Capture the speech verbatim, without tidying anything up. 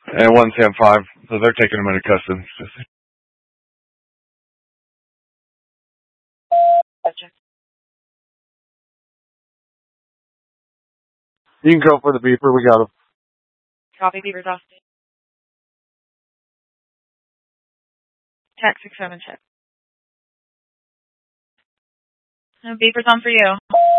And one ten five, so they're taking them into custody. Gotcha. You can go for the beeper. We got them. Copy, beeper's off. Tax six seven check. No, beeper's on for you.